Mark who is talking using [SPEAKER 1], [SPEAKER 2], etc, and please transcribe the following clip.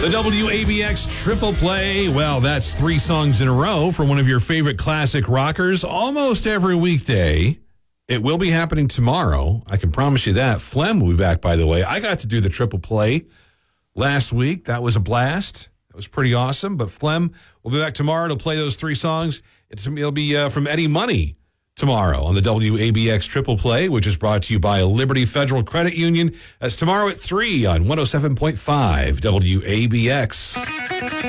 [SPEAKER 1] The WABX Triple Play. Well, that's 3 songs in a row for one of your favorite classic rockers almost every weekday. It will be happening tomorrow. I can promise you that. Flem will be back, by the way. I got to do the Triple Play last week. That was a blast. That was pretty awesome. But Flem will be back tomorrow to play those 3 songs. It'll be from Eddie Money tomorrow on the WABX Triple Play, which is brought to you by Liberty Federal Credit Union. That's tomorrow at 3 on 107.5 WABX.